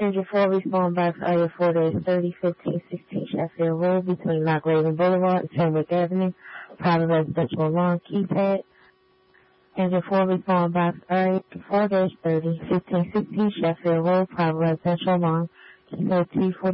Engine 4 respond box area 4 days 30, 15, 16 Sheffield Road between Lock Raven Boulevard and Fenwick Avenue. Private residential alarm keypad. Engine 4 respond box area 4 days 30, 15, 16 Sheffield Road. Private residential alarm keypad T40.